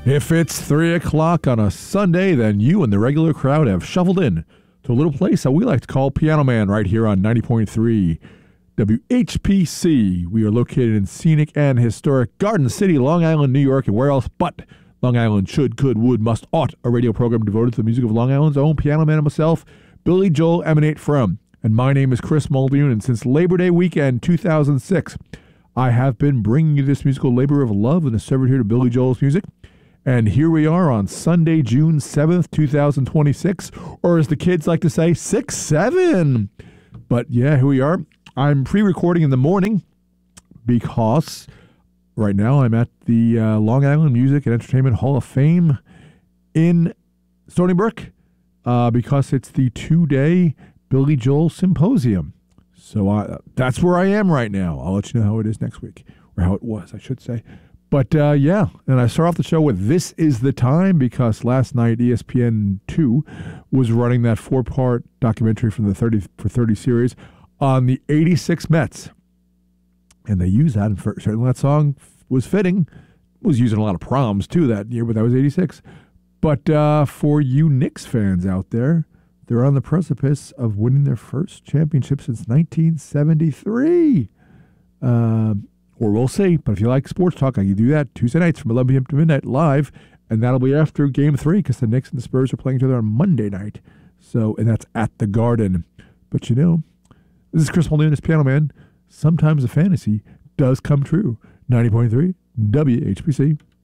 If it's 3 o'clock on a Sunday, then you and the regular crowd have shuffled in to a little place that we like to call Piano Man right here on 90.3 WHPC. We are located in scenic and historic Garden City, Long Island, New York, and where else but Long Island should, could, would, must, ought, a radio program devoted to the music of Long Island's own Piano Man and myself, Billy Joel, emanate from. And my name is Chris Muldoon, and since Labor Day weekend 2006, I have been bringing you this musical labor of love and a service here to Billy Joel's music. And here we are on Sunday, June 7th, 2026, or as the kids like to say, 6-7. But yeah, here we are. I'm pre-recording in the morning because right now I'm at the Long Island Music and Entertainment Hall of Fame in Stony Brook because it's the 2-day Billy Joel Symposium. So that's where I am right now. I'll let you know how it is next week, or how it was, I should say. But yeah, and I start off the show with This Is the Time because last night ESPN2 was running that 4-part documentary from the 30 for 30 series on the 86 Mets. And they used that, and certainly that song was fitting. It was used in a lot of proms too that year, but that was 86. But for you Knicks fans out there, they're on the precipice of winning their first championship since 1973. Or we'll see. But if you like sports talk, I can do that Tuesday nights from 11 p.m. to midnight live. And that'll be after Game 3 because the Knicks and the Spurs are playing each other on Monday night. So, and that's at the Garden. But you know, this is Chris Muldoon, this Piano Man. Sometimes a fantasy does come true. 90.3 WHPC.